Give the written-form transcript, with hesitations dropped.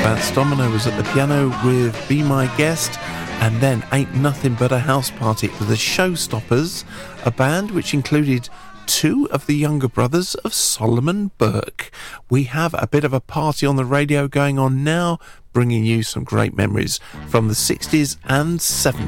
Vance Domino was at the piano with Be My Guest, and then Ain't Nothing But a House Party with the Showstoppers, a band which included two of the younger brothers of Solomon Burke. We have a bit of a party on the radio going on now, bringing you some great memories from the 60s and 70s.